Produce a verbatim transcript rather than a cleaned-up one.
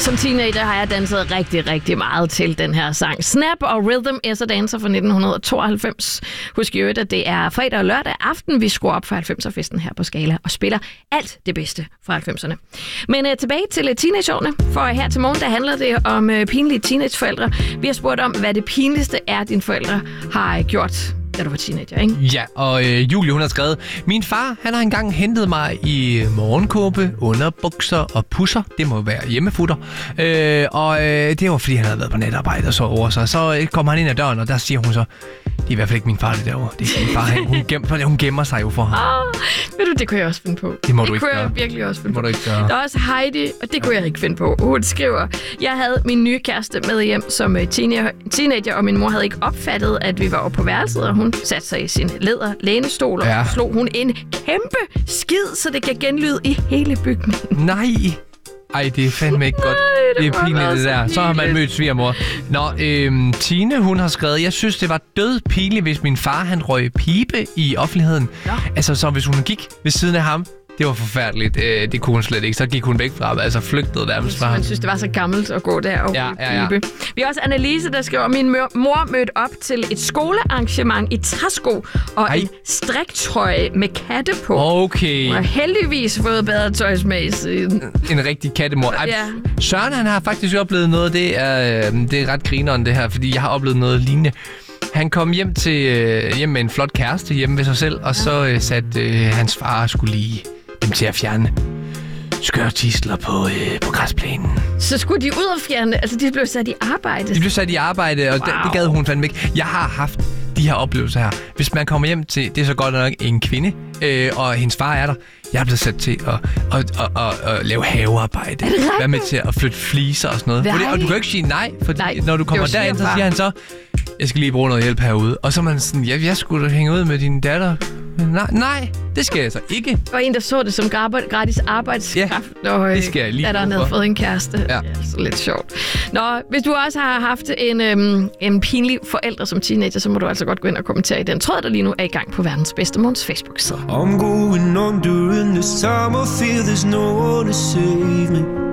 Som teenager har jeg danset rigtig, rigtig meget til den her sang. Snap og Rhythm is a Dancer fra nitten tooghalvfems. Husk jo, at det er fredag og lørdag aften, vi skruer op for halvfemser-festen her på Skala og spiller alt det bedste fra halvfemserne. Men uh, tilbage til uh, teenageårene, for her til morgen, der handler det om uh, pinlige teenageforældre. Vi har spurgt om, hvad det pinligste er, dine forældre har uh, gjort, da du var teenager, ikke? Ja, og øh, Julie, hun har skrevet, min far, han har engang hentet mig i morgenkåbe, underbukser og pusser. Det må være hjemmefutter. Øh, og øh, det var, fordi han havde været på netarbejde og så over sig. Så øh, kommer han ind ad døren, og der siger hun så, det er i hvert fald ikke min far, det derovre. Det er min far, han, hun, gemmer, hun gemmer sig jo for ham. Oh, ved du, det kunne jeg også finde på. Det må det du ikke kunne gøre. jeg virkelig også finde det må på. du ikke gøre. Der er også Heidi, og det kunne jeg ikke finde på. Hun skriver, jeg havde min nye kæreste med hjem som teenager, teenager, og min mor havde ikke opfattet, at vi var oppe på værelset, og hun satte sig i sin læder lænestol, og ja. slog hun en kæmpe skid, så det kan genlyde i hele bygningen. Nej! Ej, det er fandme ikke godt. Nej, det, det er pinligt, det der. Så har man mødt svigermor. Nå, øhm, Tine, hun har skrevet, jeg synes, det var død pinligt, hvis min far, han røg pibe i offentligheden. Ja. Altså, så hvis hun gik ved siden af ham, det var forfærdeligt. Øh, det kunne hun slet ikke. Så gik hun væk fra ham, altså flygtede nærmest fra ham. Man synes, det var så gammelt at gå der og ja, ja, ja. pibe. Vi har også Annelise, der skriver, min mor mødte op til et skolearrangement i træsko og Ej. en striktrøje med katte på. Okay. Og har heldigvis fået bedre tøjsmag siden. En rigtig kattemor. Ej, ja. Søren, han har faktisk oplevet noget. Det er, det er ret grineren, det her, fordi jeg har oplevet noget lignende. Han kom hjem til øh, hjem med en flot kæreste hjemme ved sig selv, og så øh, satte øh, hans far skulle lige dem til at fjerne skørtisler på, øh, på græsplænen. Så skulle de ud og fjerne, altså de blev sat i arbejde? De blev sat i arbejde, og wow. det, det gad hun fandme ikke. Jeg har haft de her oplevelser her. Hvis man kommer hjem til, det er så godt nok en kvinde, øh, og hendes far er der, jeg er blevet sat til at, at, at, at, at lave havearbejde. Være med til at flytte fliser og sådan noget. Fordi, og du kan jo ikke sige nej, for når du kommer derind, så siger han så, jeg skal lige bruge noget hjælp herude. Og så er man sådan, ja, jeg skulle da hænge ud med din datter. Nej, nej, det skal jeg så ikke. Og en, der så det som gratis arbejdskraft, ja, og det skal jeg lige datteren havde fået en kæreste. Ja. Det er altså lidt sjovt. Nå, hvis du også har haft en, øhm, en pinlig forælder som teenager, så må du altså godt gå ind og kommentere i den tråd, der lige nu er i gang på Verdens Bedste Morgens Facebook-side. I'm going on during this time, I feel there's no one to save me.